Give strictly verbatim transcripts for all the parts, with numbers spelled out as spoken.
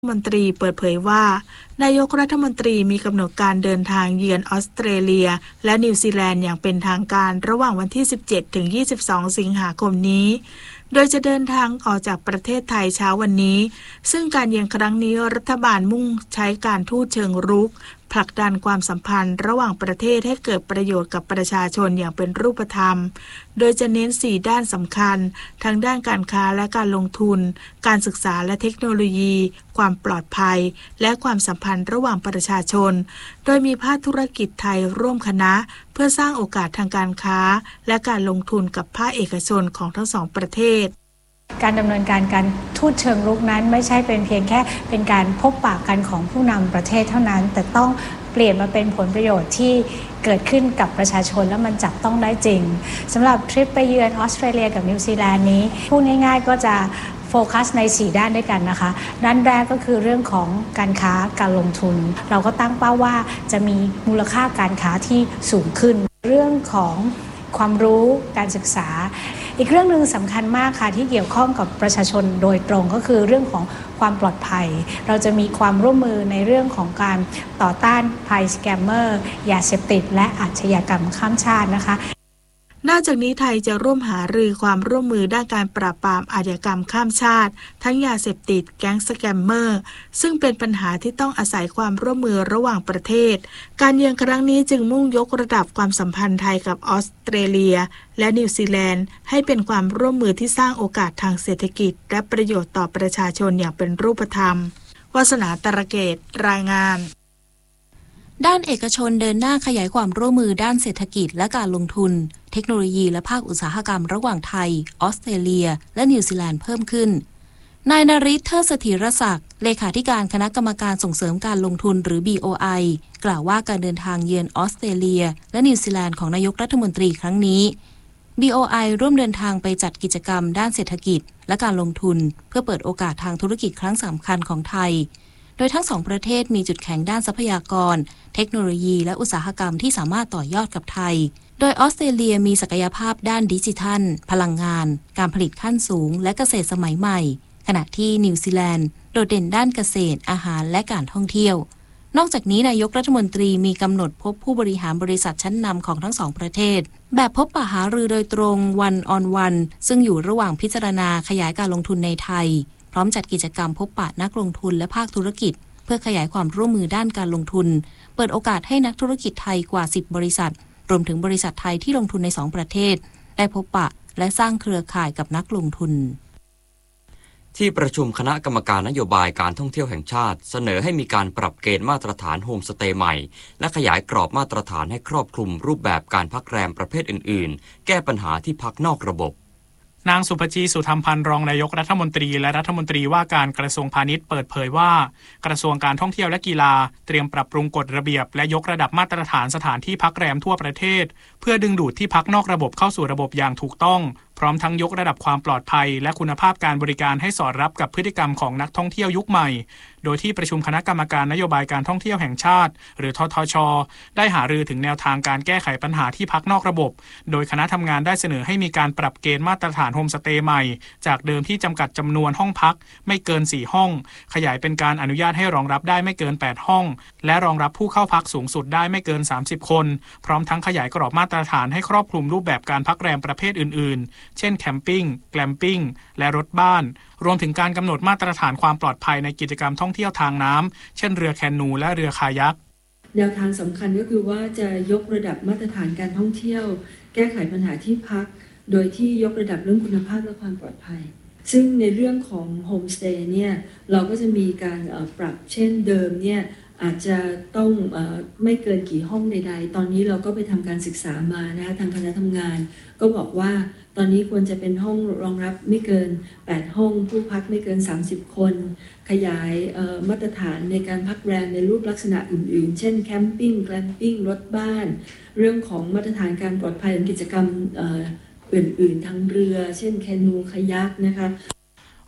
มนตรีเปิดเผยว่านายกรัฐมนตรีมีกำหนดการเดินทางเยือนออสเตรเลียและนิวซีแลนด์อย่างเป็นทางการระหว่างวันที่สิบเจ็ดถึงยี่สิบสองสิงหาคมนี้โดยจะเดินทางออกจากประเทศไทยเช้าวันนี้ซึ่งการเยือนครั้งนี้รัฐบาลมุ่งใช้การทูตเชิงรุกผลักดันความสัมพันธ์ระหว่างประเทศให้เกิดประโยชน์กับประชาชนอย่างเป็นรูปธรรมโดยจะเน้นสี่ด้านสำคัญทั้งด้านการค้าและการลงทุนการศึกษาและเทคโนโลยีความปลอดภัยและความสัมพันธ์ระหว่างประชาชนโดยมีภาคธุรกิจไทยร่วมคณะเพื่อสร้างโอกาสทางการค้าและการลงทุนกับภาคเอกชนของทั้งสองประเทศการดำเนินการการทูตเชิงรุกนั้นไม่ใช่เป็นเพียงแค่เป็นการพบปะกันของผู้นำประเทศเท่านั้นแต่ต้องเปลี่ยนมาเป็นผลประโยชน์ที่เกิดขึ้นกับประชาชนและมันจับต้องได้จริงสำหรับทริปไปเยือนออสเตรเลียกับนิวซีแลนด์นี้พูดง่ายๆก็จะโฟกัสในสี่ด้านด้วยกันนะคะด้านแรกก็คือเรื่องของการค้าการลงทุนเราก็ตั้งเป้าว่าจะมีมูลค่าการค้าที่สูงขึ้นเรื่องของความรู้การศึกษาอีกเรื่องนึงสำคัญมากค่ะที่เกี่ยวข้องกับประชาชนโดยตรงก็คือเรื่องของความปลอดภัยเราจะมีความร่วมมือในเรื่องของการต่อต้านภัยสแกมเมอร์ยาเสพติดและอาชญากรรมข้ามชาตินะคะนอกจากนี้ไทยจะร่วมหารือความร่วมมือด้านการปราบปรามอาชญากรรมข้ามชาติทั้งยาเสพติดแก๊งสแกมเมอร์ซึ่งเป็นปัญหาที่ต้องอาศัยความร่วมมือระหว่างประเทศการเยือนครั้งนี้จึงมุ่งยกระดับความสัมพันธ์ไทยกับออสเตรเลียและนิวซีแลนด์ให้เป็นความร่วมมือที่สร้างโอกาสทางเศรษฐกิจและประโยชน์ต่อประชาชนอย่างเป็นรูปธรรมวาสนาตระเกตรายงานด้านเอกชนเดินหน้าขยายความร่วมมือด้านเศรษฐกิจและการลงทุนเทคโนโลยีและภาคอุตสาหกรรมระหว่างไทยออสเตรเลียและนิวซีแลนด์เพิ่มขึ้นนายนฤทธิ์ เทิดเสถียรศักดิ์เลขาธิการคณะกรรมการส่งเสริมการลงทุนหรือ บี โอ ไอ กล่าวว่าการเดินทางเยือนออสเตรเลียและนิวซีแลนด์ของนายกรัฐมนตรีครั้งนี้ บี โอ ไอ ร่วมเดินทางไปจัดกิจกรรมด้านเศรษฐกิจและการลงทุนเพื่อเปิดโอกาสทางธุรกิจครั้งสำคัญของไทยโดยทั้งสองประเทศมีจุดแข็งด้านทรัพยากรเทคโนโลยีและอุตสาหกรรมที่สามารถต่อยอดกับไทยโดยออสเตรเลียมีศักยภาพด้านดิจิทัลพลังงานการผลิตขั้นสูงและเกษตรสมัยใหม่ขณะที่นิวซีแลนด์โดดเด่นด้านเกษตรอาหารและการท่องเที่ยวนอกจากนี้นายกรัฐมนตรีมีกำหนดพบผู้บริหารบริษัทชั้นนำของทั้งสองประเทศแบบพบปะหารือโดยตรง one on one ซึ่งอยู่ระหว่างพิจารณาขยายการลงทุนในไทยพร้อมจัดกิจกรรมพบปะนักลงทุนและภาคธุรกิจเพื่อขยายความร่วมมือด้านการลงทุนเปิดโอกาสให้นักธุรกิจไทยกว่าสิบบริษัทรวมถึงบริษัทไทยที่ลงทุนในสองประเทศได้พบปะและสร้างเครือข่ายกับนักลงทุนที่ประชุมคณะกรรมการนโยบายการท่องเที่ยวแห่งชาติเสนอให้มีการปรับเกณฑ์มาตรฐานโฮมสเตย์ใหม่และขยายกรอบมาตรฐานให้ครอบคลุมรูปแบบการพักแรมประเภทอื่นๆแก้ปัญหาที่พักนอกระบบนางสุภจีสุธรรมพันธ์รองนายกรัฐมนตรีและรัฐมนตรีว่าการกระทรวงพาณิชย์เปิดเผยว่ากระทรวงการท่องเที่ยวและกีฬาเตรียมปรับปรุงกฎระเบียบและยกระดับมาตรฐานสถานที่พักแรมทั่วประเทศเพื่อดึงดูดที่พักนอกระบบเข้าสู่ระบบอย่างถูกต้องพร้อมทั้งยกระดับความปลอดภัยและคุณภาพการบริการให้สอดรับกับพฤติกรรมของนักท่องเที่ยวยุคใหม่โดยที่ประชุมคณะกรรมการนโยบายการท่องเที่ยวแห่งชาติหรือททช.ได้หารือถึงแนวทางการแก้ไขปัญหาที่พักนอกระบบโดยคณะทำงานได้เสนอให้มีการปรับเกณฑ์มาตรฐานโฮมสเตย์ใหม่จากเดิมที่จำกัดจำนวนห้องพักไม่เกินสี่ห้องขยายเป็นการอนุญาตให้รองรับได้ไม่เกินแปดห้องและรองรับผู้เข้าพักสูงสุดได้ไม่เกินสามสิบคนพร้อมทั้งขยายกรอบมาตรฐานให้ครอบคลุมรูปแบบการพักแรมประเภทอื่นๆเช่นแคมปิ้งแกลมปิ้งและรถบ้านรวมถึงการกำหนดมาตรฐานความปลอดภัยในกิจกรรมท่องเที่ยวทางน้ำเช่นเรือแคนูและเรือคายักแนวทางสำคัญก็คือว่าจะยกระดับมาตรฐานการท่องเที่ยวแก้ไขปัญหาที่พักโดยที่ยกระดับเรื่องคุณภาพและความปลอดภัยซึ่งในเรื่องของโฮมสเตย์เนี่ยเราก็จะมีการปรับเช่นเดิมเนี่ยอาจจะต้องเอ่อไม่เกินกี่ห้องใดๆตอนนี้เราก็ไปทำการศึกษามานะคะทางคณะทำงานก็บอกว่าตอนนี้ควรจะเป็นห้องรองรับไม่เกินแปดห้องผู้พักไม่เกินสามสิบคนขยายเอ่อมาตรฐานในการพักแรมในรูปลักษณะอื่นๆเช่นแคมปิ้งแกลมปิ้งรถบ้านเรื่องของมาตรฐานการปลอดภัยของกิจกรรมเอ่ออื่นๆทางเรือเช่นแคนูคายักนะคะ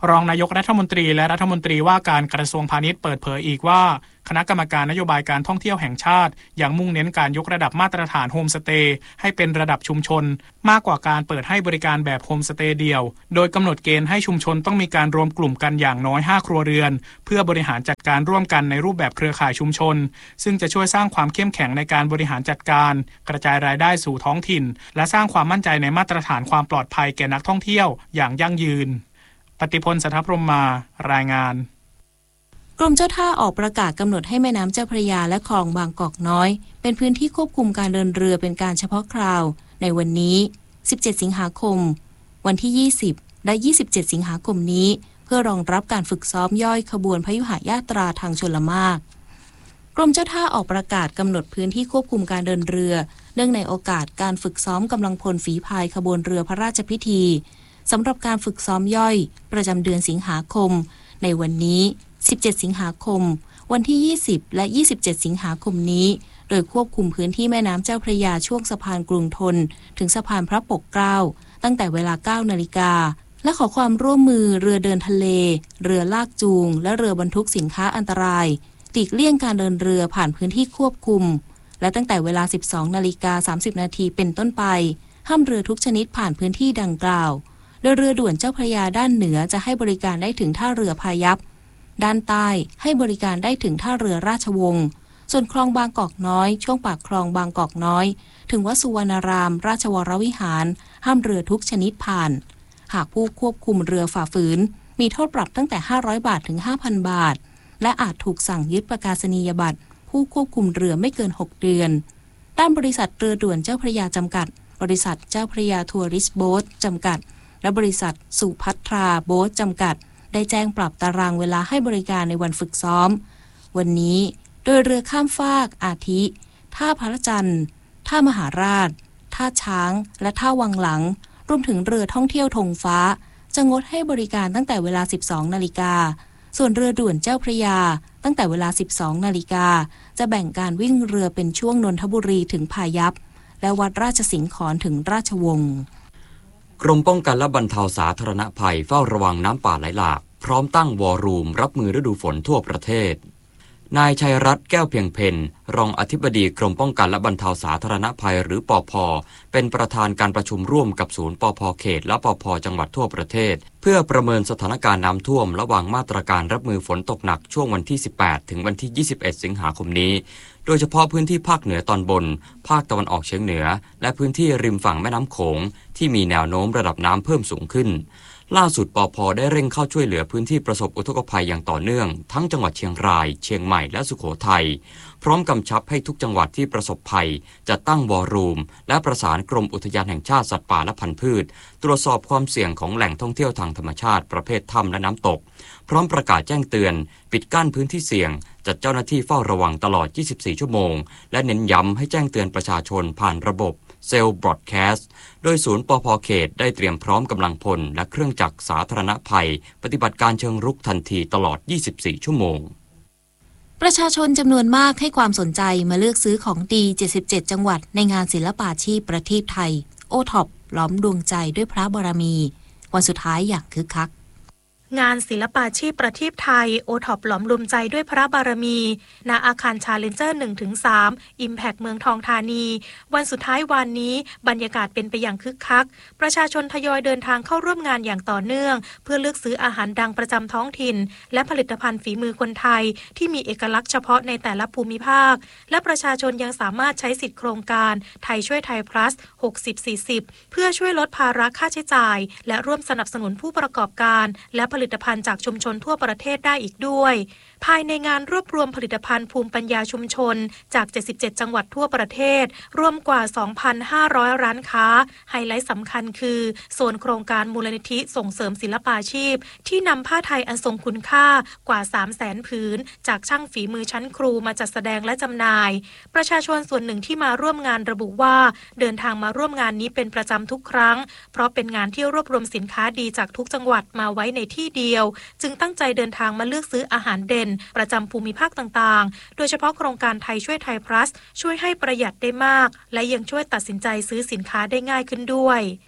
รองนายกรัฐมนตรีและรัฐมนตรีว่าการกระทรวงพาณิชย์เปิดเผยอีกว่าคณะกรรมการนโยบายการท่องเที่ยวแห่งชาติยังมุ่งเน้นการยกระดับมาตรฐานโฮมสเตย์ให้เป็นระดับชุมชนมากกว่าการเปิดให้บริการแบบโฮมสเตย์เดี่ยวโดยกำหนดเกณฑ์ให้ชุมชนต้องมีการรวมกลุ่มกันอย่างน้อยห้าครัวเรือนเพื่อบริหารจัดการร่วมกันในรูปแบบเครือข่ายชุมชนซึ่งจะช่วยสร้างความเข้มแข็งในการบริหารจัดการกระจายรายได้สู่ท้องถิ่นและสร้างความมั่นใจในมาตรฐานความปลอดภัยแก่นักท่องเที่ยวอย่างยั่งยืนปฏิพล สัทธพรหมารายงานกรมเจ้าท่าออกประกาศกำหนดให้แม่น้ำเจ้าพระยาและคลองบางกอกน้อยเป็นพื้นที่ควบคุมการเดินเรือเป็นการเฉพาะคราวในวันนี้สิบเจ็ดสิงหาคมวันที่ยี่สิบและยี่สิบเจ็ดสิงหาคมนี้เพื่อรองรับการฝึกซ้อมย่อยขบวนพยุหญาตราทางชลมารกรมเจ้าท่าออกประกาศกำหนดพื้นที่ควบคุมการเดินเรือเนื่องในโอกาสการฝึกซ้อมกำลังพลฝีพายขบวนเรือพระราชพิธีสำหรับการฝึกซ้อมย่อยประจำเดือนสิงหาคมในวันนี้สิบเจ็ดสิงหาคมวันที่ยี่สิบและยี่สิบเจ็ดสิงหาคมนี้โดยควบคุมพื้นที่แม่น้ำเจ้าพระยาช่วงสะพานกรุงธนถึงสะพานพระปกเกล้าตั้งแต่เวลา เก้านาฬิกาและขอความร่วมมือเรือเดินทะเลเรือลากจูงและเรือบรรทุกสินค้าอันตรายหลีกเลี่ยงการเดินเรือผ่านพื้นที่ควบคุมและตั้งแต่เวลา สิบสองนาฬิกาสามสิบนาทีเป็นต้นไปห้ามเรือทุกชนิดผ่านพื้นที่ดังกล่าวโดยเรือด่วนเจ้าพระยาด้านเหนือจะให้บริการได้ถึงท่าเรือพายัพด้านใต้ให้บริการได้ถึงท่าเรือราชวงศ์ส่วนคลองบางกอกน้อยช่วงปากคลองบางกอกน้อยถึงวัดสุวรรณารามราชวรวิหารห้ามเรือทุกชนิดผ่านหากผู้ควบคุมเรือฝ่าฝืนมีโทษปรับตั้งแต่ห้าร้อยบาทถึง ห้าพัน บาทและอาจถูกสั่งยึดประกาศนียบัตรผู้ควบคุมเรือไม่เกินหกเดือนด้านบริษัทเรือด่วนเจ้าพระยาจำกัดบริษัทเจ้าพระยาทัวริสต์โบ๊ทจำกัดและบริษัทสุภัทราโบ๊ทจำกัดได้แจ้งปรับตารางเวลาให้บริการในวันฝึกซ้อมวันนี้โดยเรือข้ามฟากอาทิท่าพระจันทร์ท่ามหาราชท่าช้างและท่าวังหลังรวมถึงเรือท่องเที่ยวธงฟ้าจะงดให้บริการตั้งแต่เวลา สิบสองนาฬิกาส่วนเรือด่วนเจ้าพระยาตั้งแต่เวลา สิบสองนาฬิกาจะแบ่งการวิ่งเรือเป็นช่วงนนทบุรีถึงพายัพและวัดราชสิงห์ขอนถึงราชวงศ์กรมป้องกันและบรรเทาสาธารณภัยเฝ้าระวังน้ำป่าไหลหลากพร้อมตั้งวอร์รูมรับมือฤดูฝนทั่วประเทศนายชัยรัตน์แก้วเพียงเพ็ญรองอธิบดีกรมป้องกันและบรรเทาสาธารณภัยหรือปภ.เป็นประธานการประชุมร่วมกับศูนย์ปภ.เขตและปภ.จังหวัดทั่วประเทศเพื่อประเมินสถานการณ์น้ำท่วมและวางมาตรการรับมือฝนตกหนักช่วงวันที่สิบแปดถึงวันที่ยี่สิบเอ็ดสิงหาคมนี้โดยเฉพาะพื้นที่ภาคเหนือตอนบนภาคตะวันออกเฉียงเหนือและพื้นที่ริมฝั่งแม่น้ำโขงที่มีแนวโน้มระดับน้ำเพิ่มสูงขึ้นล่าสุดปภ.ได้เร่งเข้าช่วยเหลือพื้นที่ประสบอุทกภัยอย่างต่อเนื่องทั้งจังหวัดเชียงรายเชียงใหม่และสุโขทัยพร้อมกำชับให้ทุกจังหวัดที่ประสบภัยจัดตั้งวอร์รูมและประสานกรมอุทยานแห่งชาติสัตว์ป่าและพันธุ์พืชตรวจสอบความเสี่ยงของแหล่งท่องเที่ยวทางธรรมชาติประเภทถ้ำและน้ำตกพร้อมประกาศแจ้งเตือนปิดกั้นพื้นที่เสี่ยงจัดเจ้าหน้าที่เฝ้าระวังตลอดยี่สิบสี่ชั่วโมงและเน้นย้ำให้แจ้งเตือนประชาชนผ่านระบบเซลล์บรอดแคสต์โดยศูนย์ปภ.เขตได้เตรียมพร้อมกำลังพลและเครื่องจักรสาธารณภัยปฏิบัติการเชิงรุกทันทีตลอดยี่สิบสี่ชั่วโมงประชาชนจำนวนมากให้ความสนใจมาเลือกซื้อของดีเจ็ดสิบเจ็ดจังหวัดในงานศิลปาชีพประเทศไทยโอท็อปล้อมดวงใจด้วยพระบารมีวันสุดท้ายอย่างคึกคักงานศิลปาชีพประทีปไทยโอท็อปหลอมรวมใจด้วยพระบารมีณอาคารชาเลนเจอร์ หนึ่งถึงสาม Impact เมืองทองธานีวันสุดท้ายวันนี้บรรยากาศเป็นไปอย่างคึกคักประชาชนทยอยเดินทางเข้าร่วมงานอย่างต่อเนื่องเพื่อเลือกซื้ออาหารดังประจำท้องถิ่นและผลิตภัณฑ์ฝีมือคนไทยที่มีเอกลักษณ์เฉพาะในแต่ละภูมิภาคและประชาชนยังสามารถใช้สิทธิโครงการไทยช่วยไทย plus หกสิบ สี่สิบ เพื่อช่วยลดภาระค่าใช้จ่ายและร่วมสนับสนุนผู้ประกอบการและผลิตภัณฑ์จากชุมชนทั่วประเทศได้อีกด้วยภายในงานรวบรวมผลิตภัณฑ์ภูมิปัญญาชุมชนจากเจ็ดสิบเจ็ดจังหวัดทั่วประเทศรวมกว่า สองพันห้าร้อย ร้านค้าไฮไลท์สำคัญคือโซนโครงการมูลนิธิส่งเสริมศิลปาชีพที่นำผ้าไทยอันทรงคุณค่ากว่า สามแสน ผืนจากช่างฝีมือชั้นครูมาจัดแสดงและจำหน่ายประชาชนส่วนหนึ่งที่มาร่วมงานระบุว่าเดินทางมาร่วมงานนี้เป็นประจำทุกครั้งเพราะเป็นงานที่รวบรวมสินค้าดีจากทุกจังหวัดมาไว้ในที่เดียวจึงตั้งใจเดินทางมาเลือกซื้ออาหารเด่นประจำภูมิภาคต่างๆโดยเฉพาะโครงการไทยช่วยไทย plus ช่วยให้ประหยัดได้มากและยังช่วยตัดสินใจซื้อสินค้าได้ง่ายขึ้นด้วย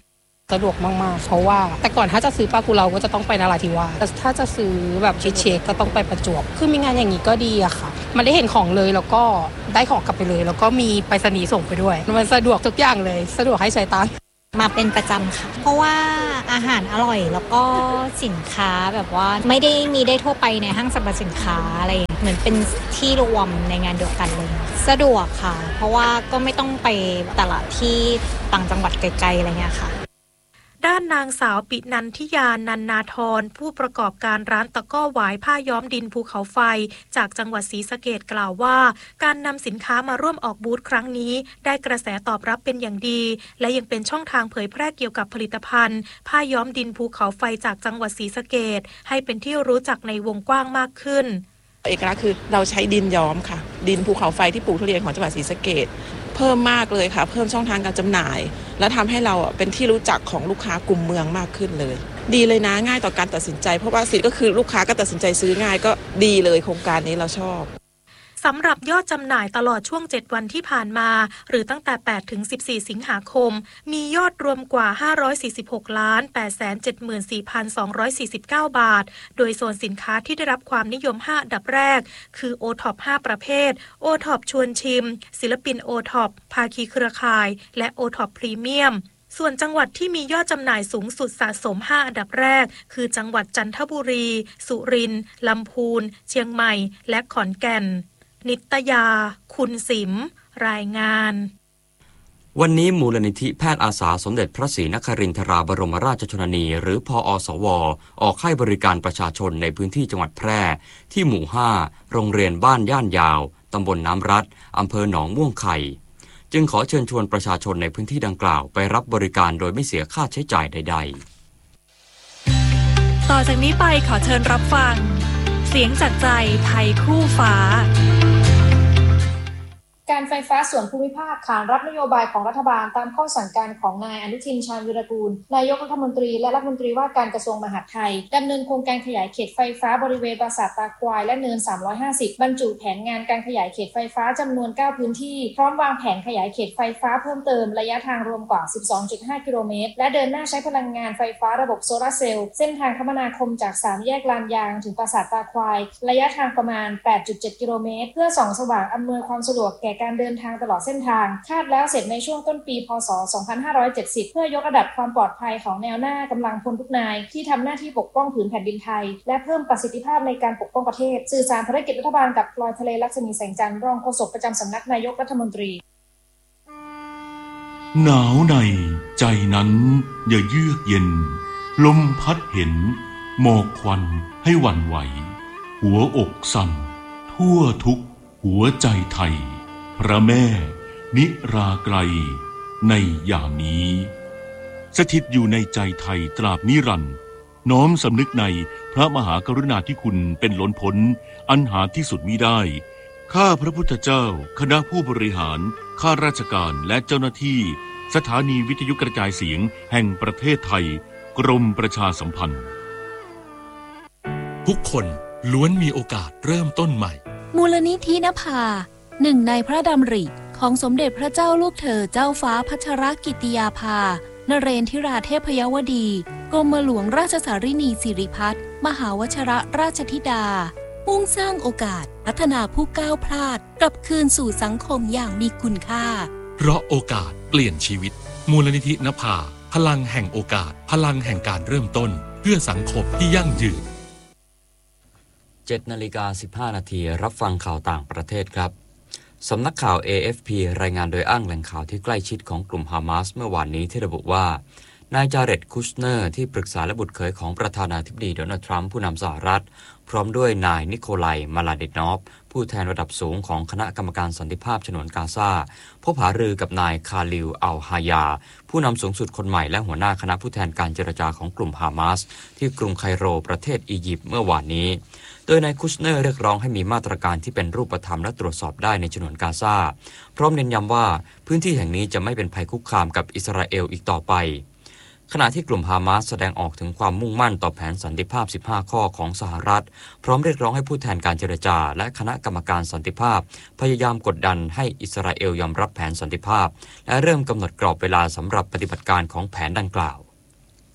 สะดวกมากๆเพราะว่าแต่ก่อนถ้าจะซื้อปลากุเลาก็จะต้องไปนราธิวาสแต่ถ้าจะซื้อแบบชิเชคก็ต้องไปประจวบคือมีงานอย่างนี้ก็ดีอะค่ะมันได้เห็นของเลยแล้วก็ได้ของกลับไปเลยแล้วก็มีไปรษณีย์ส่งไปด้วยมันสะดวกทุกอย่างเลยสะดวกให้ใช้ตังค์มาเป็นประจำค่ะเพราะว่าอาหารอร่อยแล้วก็สินค้าแบบว่าไม่ได้มีได้ทั่วไปในห้างสรรพสินค้าอะไรเหมือนเป็นที่รวมในงานเดียวกันเลยสะดวกค่ะเพราะว่าก็ไม่ต้องไปตลาดที่ต่างจังหวัดไกลๆอะไรเงี้ยค่ะด้านนางสาวปินันทิยานันนาธรผู้ประกอบการร้านตะก้อหวายผ้าย้อมดินภูเขาไฟจากจังหวัดศรีสะเกษกล่าวว่าการนำสินค้ามาร่วมออกบูธครั้งนี้ได้กระแสตอบรับเป็นอย่างดีและยังเป็นช่องทางเผยแพร่เกี่ยวกับผลิตภัณฑ์ผ้าย้อมดินภูเขาไฟจากจังหวัดศรีสะเกษให้เป็นที่รู้จักในวงกว้างมากขึ้นเอกลักษณ์คือเราใช้ดินย้อมค่ะดินภูเขาไฟที่ปลูกทุเรียนของจังหวัดศรีสะเกษเพิ่มมากเลยค่ะเพิ่มช่องทางการจำหน่ายและทำให้เราเป็นที่รู้จักของลูกค้ากลุ่มเมืองมากขึ้นเลยดีเลยนะง่ายต่อการตัดสินใจเพราะว่าสิทธิ์ก็คือลูกค้าก็ตัดสินใจซื้อง่ายก็ดีเลยโครงการนี้เราชอบสำหรับยอดจำหน่ายตลอดช่วงเจ็ดวันที่ผ่านมาหรือตั้งแต่แปดถึงสิบสี่สิงหาคมมียอดรวมกว่าห้าร้อยสี่สิบหกล้านแปดแสนเจ็ดหมื่นสี่พันสองร้อยสี่สิบเก้าบาทโดยโซนสินค้าที่ได้รับความนิยมห้าอันดับแรกคือ โอ ท็อป ห้าประเภท โอ ท็อป ชวนชิมศิลปิน โอ ท็อป ภาคีเครือข่ายและ โอ ท็อป พรีเมียมส่วนจังหวัดที่มียอดจำหน่ายสูงสุดสะสมห้าอันดับแรกคือจังหวัดจันทบุรีสุรินทร์ลำพูนเชียงใหม่และขอนแก่นนิตยาคุณสิมรายงานวันนี้มูลนิธิแพทย์อาสาสมเด็จพระศรีนครินทราบรมราชชนนีหรือพอสวออกให้บริการประชาชนในพื้นที่จังหวัดแพร่ที่หมู่ห้าโรงเรียนบ้านย่านยาวตำบลน้ำรัดอำเภอหนองม่วงไข่จึงขอเชิญชวนประชาชนในพื้นที่ดังกล่าวไปรับบริการโดยไม่เสียค่าใช้จ่ายใดๆต่อจากนี้ไปขอเชิญรับฟังเสียงจากใจไทยคู่ฟ้าการไฟฟ้าส่วนภูมิภาคขานรับนโยบายของรัฐบาลตามข้อสั่งการของนายอนุทินชาญวิรากูลนายกรัฐมนตรีและรัฐมนตรีว่าการกระทรวงมหาดไทยดำเนินโครงการขยายเขตไฟฟ้าบริเวณปราสาทตาควายและเนินสามร้อยห้าสิบบรรจุแผนงานการขยายเขตไฟฟ้าจำนวนเก้าพื้นที่พร้อมวางแผนขยายเขตไฟฟ้าเพิ่มเติมระยะทางรวมกว่า สิบสองจุดห้า กิโลเมตรและเดินหน้าใช้พลังงานไฟฟ้าระบบโซลาร์เซลล์เส้นทางคมนาคมจากสามแยกลานยางถึงปราสาทตาควายระยะทางประมาณ แปดจุดเจ็ด กิโลเมตรเพื่อส่องสว่างอำนวยความสะดวกแก่การเดินทางตลอดเส้นทางคาดแล้วเสร็จในช่วงต้นปีพ.ศ. สองพันห้าร้อยเจ็ดสิบเพื่อยกระดับความปลอดภัยของแนวหน้ากำลังพลทุกนายที่ทำหน้าที่ปกป้องผืนแผ่นดินไทยและเพิ่มประสิทธิภาพในการปกป้องประเทศสื่อสารภารกิจรัฐบาลกับพลอยทะเลลักษมีแสงจันทร์รองโฆษกประจำสำนักนายกรัฐมนตรีหนาวในใจนั้นอย่าเยือกเย็นลมพัดเห็นหมอกควันให้หวั่นไหวหัวอกสั่นทั่วทุกหัวใจไทยพระแม่นิราไกรในยามนี้สถิตอยู่ในใจไทยตราบนิรันดร์น้อมสำนึกในพระมหากรุณาธิคุณเป็นล้นพ้นอันหาที่สุดมิได้ข้าพระพุทธเจ้าคณะผู้บริหารข้าราชการและเจ้าหน้าที่สถานีวิทยุกระจายเสียงแห่งประเทศไทยกรมประชาสัมพันธ์ทุกคนล้วนมีโอกาสเริ่มต้นใหม่มูลนิธินภาหนึ่งในพระดำริของสมเด็จพระเจ้าลูกเธอเจ้าฟ้าพัชรกิติยาภานเรนทิราเทพยวดีกรมหลวงราชสารินีสิริพัฒน์มหาวชิรราชธิดามุ่งสร้างโอกาสพัฒนาผู้ก้าวพลาดกลับคืนสู่สังคมอย่างมีคุณค่าเพราะโอกาสเปลี่ยนชีวิตมูลนิธินภาพลังแห่งโอกาสพลังแห่งการเริ่มต้นเพื่อสังคมที่ยั่งยืนเจ็ดนาฬิกาสิบห้านาทีรับฟังข่าวต่างประเทศครับสำนักข่าว เอ เอฟ พี รายงานโดยอ้างแหล่งข่าวที่ใกล้ชิดของกลุ่มฮามาสเมื่อวานนี้ที่ระบุว่านายจาเร็ด คุชเนอร์ที่ปรึกษาและบุตรเขยของประธานาธิบดีโดนัลด์ทรัมป์ผู้นำสหรัฐพร้อมด้วยนายนิโคลัย มาลาเดนอฟผู้แทนระดับสูงของคณะกรรมการสันติภาพฉนวนกาซาพบหารือกับนายคาลิล อัลฮายาผู้นำสูงสุดคนใหม่และหัวหน้าคณะผู้แทนการเจรจาของกลุ่มฮามาสที่กรุงไคโรประเทศอียิปต์เมื่อวานนี้โดยนายคุชเนอร์เรียกร้องให้มีมาตรการที่เป็นรูปธรรมและตรวจสอบได้ในฉนวนกาซาพร้อมเน้นย้ำว่าพื้นที่แห่งนี้จะไม่เป็นภัยคุกคามกับอิสราเอลอีกต่อไปขณะที่กลุ่มฮามาสแสดงออกถึงความมุ่งมั่นต่อแผนสันติภาพสิบห้าข้อของสหรัฐพร้อมเรียกร้องให้ผู้แทนการเจรจาและคณะกรรมการสันติภาพพยายามกดดันให้อิสราเอลยอมรับแผนสันติภาพและเริ่มกำหนดกรอบเวลาสำหรับปฏิบัติการของแผนดังกล่าว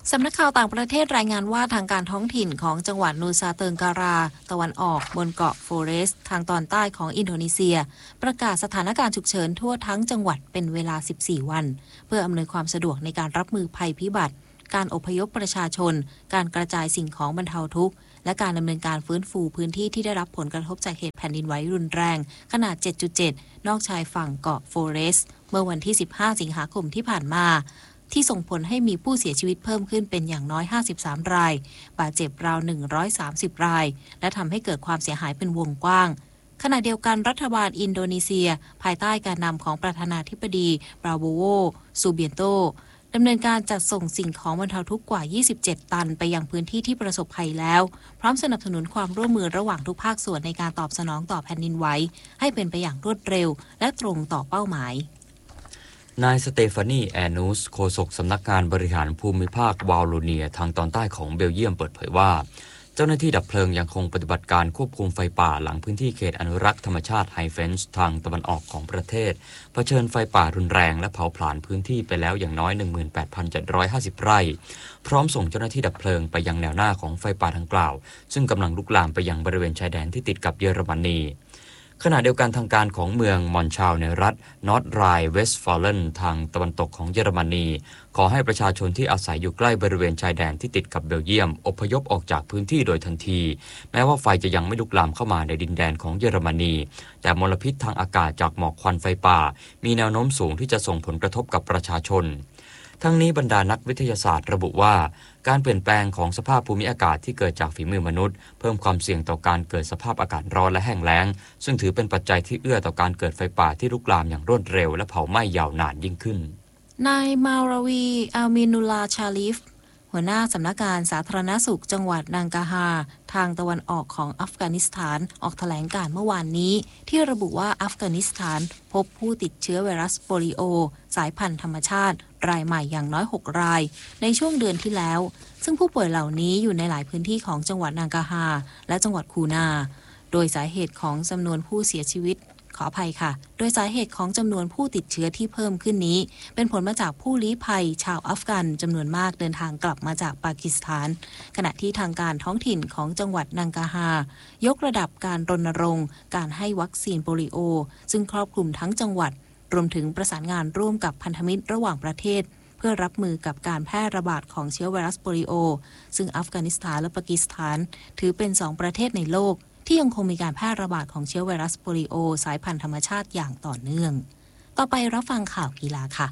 สำนักข่าวต่างประเทศรายงานว่าทางการท้องถิ่นของจังหวัดนูซาเติงการาตะวันออกบนเกาะโฟเรสทางตอนใต้ของอินโดนีเซียประกาศสถานการณ์ฉุกเฉินทั่วทั้งจังหวัดเป็นเวลาสิบสี่วันเพื่ออำนวยความสะดวกในการรับมือภัยพิบัติการอพยพประชาชนการกระจายสิ่งของบรรเทาทุกข์และการดำเนินการฟื้นฟูพื้นที่ที่ได้รับผลกระทบจากเหตุแผ่นดินไหวรุนแรงขนาด เจ็ดจุดเจ็ด นอกชายฝั่งเกาะโฟเรสเมื่อวันที่สิบห้าสิงหาคมที่ผ่านมาที่ส่งผลให้มีผู้เสียชีวิตเพิ่มขึ้นเป็นอย่างน้อยห้าสิบสามรายบาดเจ็บราวหนึ่งร้อยสามสิบรายและทำให้เกิดความเสียหายเป็นวงกว้างขณะเดียวกันรัฐบาลอินโดนีเซียภายใต้การนำของประธานาธิบดีปราโบโวซูเบียนโตดำเนินการจัดส่งสิ่งของบรรเทาทุกข์กว่ายี่สิบเจ็ดตันไปยังพื้นที่ที่ประสบภัยแล้วพร้อมสนับสนุนความร่วมมือระหว่างทุกภาคส่วนในการตอบสนองต่อแผ่นดินไหวให้เป็นไปอย่างรวดเร็วและตรงต่อเป้าหมายนายสเตฟานีแอนูสโฆษกสำนักงานบริหารภูมิภาควาลโลเนียทางตอนใต้ของเบลเยียมเปิดเผยว่าเจ้าหน้าที่ดับเพลิงยังคงปฏิบัติการควบคุมไฟป่าหลังพื้นที่เขตอนุรักษ์ธรรมชาติไฮเฟนส์ทางตะวันออกของประเทศเผชิญไฟป่ารุนแรงและเผาผลาญพื้นที่ไปแล้วอย่างน้อย หนึ่งหมื่นแปดพันเจ็ดร้อยห้าสิบ ไร่พร้อมส่งเจ้าหน้าที่ดับเพลิงไปยังแนวหน้าของไฟป่าดังกล่าวซึ่งกำลังลุกลามไปยังบริเวณชายแดนที่ติดกับเยอรมนีขณะเดียวกันทางการของเมืองมอนชาวในรัฐนอร์ทไรน์เวสต์ฟาเลนทางตะวันตกของเยอรมนีขอให้ประชาชนที่อาศัยอยู่ใกล้บริเวณชายแดนที่ติดกับเบลเยียมอพยพออกจากพื้นที่โดยทันทีแม้ว่าไฟจะยังไม่ลุกลามเข้ามาในดินแดนของเยอรมนีแต่มลพิษทางอากาศจากหมอกควันไฟป่ามีแนวโน้มสูงที่จะส่งผลกระทบกับประชาชนทั้งนี้บรรดานักวิทยาศาสตร์ระบุว่าการเปลี่ยนแปลงของสภาพภูมิอากาศที่เกิดจากฝีมือมนุษย์เพิ่มความเสี่ยงต่อการเกิดสภาพอากาศร้อนและแห้งแล้งซึ่งถือเป็นปัจจัยที่เอื้อต่อการเกิดไฟป่าที่ลุกลามอย่างรวดเร็วและเผาไหม้ยาวนานยิ่งขึ้นนายมาราวีอัลมินุลลาชาลิฟหัวหน้าสำนักงานสาธารณสุขจังหวัดนังกาฮาทางตะวันออกของอัฟกานิสถานออกแถลงการเมื่อวานนี้ที่ระบุว่าอัฟกานิสถานพบผู้ติดเชื้อไวรัสโปลิโอสายพันธุ์ธรรมชาติรายใหม่อย่างน้อยหกรายในช่วงเดือนที่แล้วซึ่งผู้ป่วยเหล่านี้อยู่ในหลายพื้นที่ของจังหวัดนังกาฮาและจังหวัดคูนาโดยสาเหตุของจำนวนผู้เสียชีวิตขออภัยค่ะโดยสาเหตุของจำนวนผู้ติดเชื้อที่เพิ่มขึ้นนี้เป็นผลมาจากผู้ลี้ภัยชาวอัฟกันจำนวนมากเดินทางกลับมาจากปากีสถานขณะที่ทางการท้องถิ่นของจังหวัดนังกาฮายกระดับการรณรงค์การให้วัคซีนโปลิโอซึ่งครอบคลุมทั้งจังหวัดรวมถึงประสานงานร่วมกับพันธมิตรระหว่างประเทศเพื่อรับมือกับการแพร่ระบาดของเชื้อไวรัสโปลิโอซึ่งอัฟกานิสถานและปากีสถานถือเป็นสองประเทศในโลกที่ยังคงมีการแพร่ระบาดของเชื้อไวรัสโปลิโอสายพันธุ์ธรรมชาติอย่างต่อเนื่องต่อไปรับฟังข่าวกีฬาค่ะ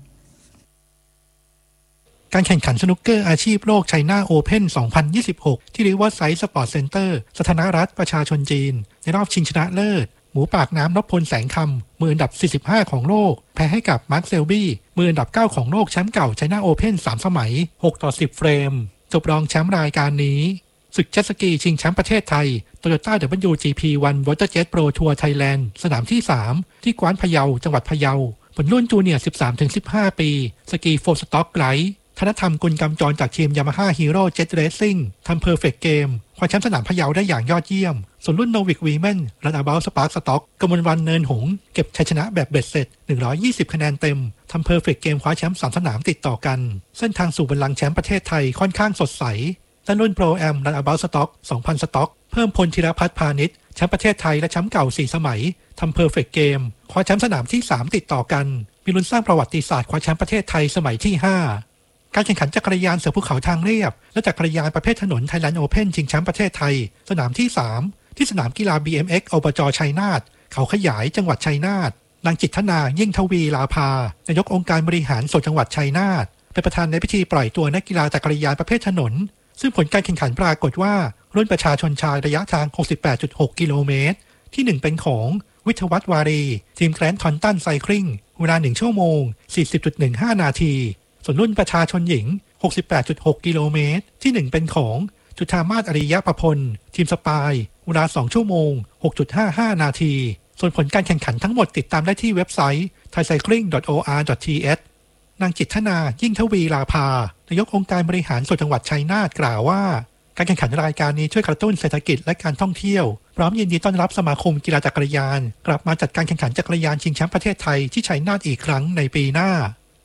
การแข่งขันสนุกเกอร์อาชีพโลกไชน่าโอเพ่นสองพันยี่สิบหกที่ริเวอร์ไซด์สปอร์ตเซ็นเตอร์สาธารณรัฐประชาชนจีนในรอบชิงชนะเลิศหมูปากน้ำนพพลแสงคำมืออันดับสี่สิบห้าของโลกแพ้ให้กับมาร์คเซลบี้มืออันดับเก้าของโลกแชมป์เก่าไชน่าโอเพ่นสามสมัยหกต่อสิบเฟรมจบรองแชมป์รายการนี้ศึกเจ็ตสกีชิงแชมป์ประเทศไทย Toyota ดับเบิลยู จี พี วัน Waterjet Pro Tour Thailand สนามที่สามที่กวานพะเยาจังหวัดพะเยาผลรุ่นจูเนียร์ สิบสามถึงสิบห้า ปีสกีโฟร์สต็อกไลท์ธนธรรมกุลกำจรจากทีม Yamaha Hero Jet Racing ทำ Perfect Game คว้าแชมป์สนามพะเยาได้อย่างยอดเยี่ยมส่วนรุ่น Novik Women Runabout Spark Stock กมลวรรณเนินหงส์เก็บชัยชนะแบบเบ็ดเสร็จหนึ่งร้อยยี่สิบคะแนนเต็มทำ Perfect Game คว้าแชมป์สามสนามติดต่อกันเส้นทางสู่บัลลังก์แชมป์ประเทศไทยค่อนข้างสดใสด้านรุ่น Pro Am Runabout Stock สองพัน สต็อกเพิ่มพลธีรพัฒน์พาณิชย์แชมป์ประเทศไทยและแชมป์เก่าสี่สมัยทำ Perfect Game คว้าแชมป์สนามที่สามติดต่อกันมีลุ้นสร้างประวัติศาสตร์คว้าแชมป์ประเทศไทยสมัยที่ห้าการแข่งขันจักรยานเสือภูเขาทางเรียบและจักรยานประเภทถนน Thailand Open ชิงแชมป์ประเทศไทยสนามที่สามที่สนามกีฬา บี เอ็ม เอ็กซ์ อบจ.ชัยนาทเขาขยายจังหวัดชัยนาทนางจิตรนายิ่งทวีลาภานายกองค์การบริหารส่วนจังหวัดชัยนาทเป็นประธานในพิธีปล่อยตัวนักกีฬาจักรยานประเภทถนนซึ่งผลการแข่งขันปรากฏว่ารุ่นประชาชนชายระยะทาง หกสิบแปดจุดหก กิโลเมตรที่หนึ่งเป็นของวิทยวัฒน์วารีทีมแกรนด์ทอนตันไซคลิงเวลาหนึ่งชั่วโมง สี่สิบจุดหนึ่งห้า นาทีส่วนรุ่นประชาชนหญิง หกสิบแปดจุดหก กิโลเมตรที่หนึ่งเป็นของจุฑามาศอริยประพลทีมสปายเวลาสองชั่วโมง หกจุดห้าห้า นาทีส่วนผลการแข่งขันทั้งหมดติดตามได้ที่เว็บไซต์ ไทยไซคลิง ดอท โอ อาร์ ดอท ที เอช นางจิตรนายิ่งทวีลาภานายกองค์การบริหารส่วนจังหวัดชัยนาทกล่าวว่าการแข่งขันรายการนี้ช่วยกระตุ้นเศรษฐกิจและการท่องเที่ยวพร้อมยินดีต้อนรับสมาคมกีฬาจักรยานกลับมาจัดการแข่งขันจักรยานชิงแชมป์ประเทศไทยที่ชัยนาทอีกครั้งในปีหน้า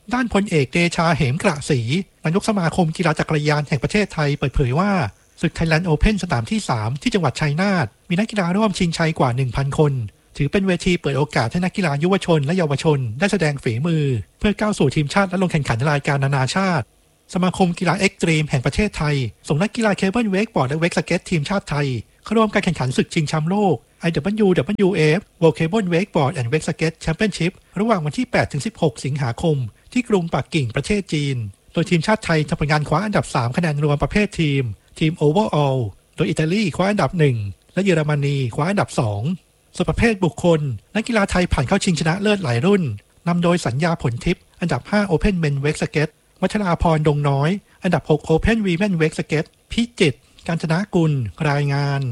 ด้านพลเอกเดชาเหมกระศรีนายกสมาคมกีฬาจักรยานแห่งประเทศไทยเปิดเผยว่าศึก Thailand Open สนามที่สามที่จังหวัดชัยนาทมีนักกีฬาร่วมชิงชัยกว่า หนึ่งพัน คนถือเป็นเวทีเปิดโอกาสให้นักกีฬายุวชนและเยาวชนได้แสดงฝีมือเพื่อก้าวสู่ทีมชาติและลงแข่งขันรายการนานาชาติสมาคมกีฬาเอ็กซ์ตรีมแห่งประเทศไทยส่งนักกีฬาเคเบิลเวกบอร์ดและเวกสเก็ตทีมชาติไทยเข้าร่วมการแข่งขันศึกชิงแชมป์โลก ไอ ดับเบิลยู ดับเบิลยู เอฟ World Cable Wakeboard and Wake Skate Championship ระหว่างวันที่ แปดถึงสิบหก สิงหาคมที่กรุงปักกิ่งประเทศจีนโดยทีมชาติไทยทำผลงานคว้าอันดับสามคะแนนรวมประเภททีมทีม Overall โดยอิตาลีคว้าอันดับหนึ่งและเยอรมนีคว้าอันดับสองส่วนประเภทบุคคลนักกีฬาไทยผ่านเข้าชิงชนะเลิศหลายรุ่นนำโดยสัญญาผลทิพย์อันดับห้า Open Men Wake Skate วัชราพรดงน้อยอันดับหก Open Women Wake Skate พิจิตรกาญจนกุลรายงาน